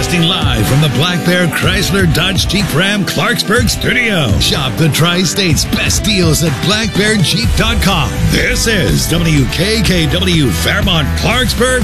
Broadcasting live from the Black Bear Chrysler Dodge Jeep Ram Clarksburg studio. Shop the Tri-State's best deals at blackbearjeep.com. This is WKKW Fairmont Clarksburg